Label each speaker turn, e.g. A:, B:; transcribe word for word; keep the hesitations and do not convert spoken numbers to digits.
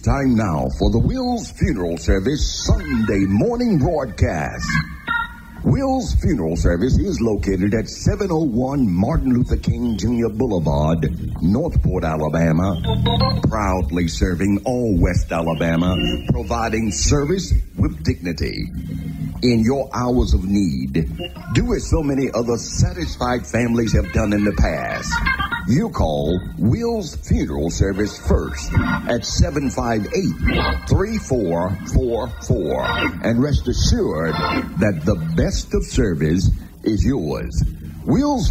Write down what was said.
A: time now for the Wills Funeral Service Sunday morning broadcast. Wills Funeral Service is located at seven oh one Martin Luther King Junior Boulevard, Northport, Alabama, proudly serving all West Alabama, providing service with dignity. In your hours of need, do as so many other satisfied families have done in the past. You call Wills Funeral Service first at seven five eight, three four four four and rest assured that the best of service is yours. Wills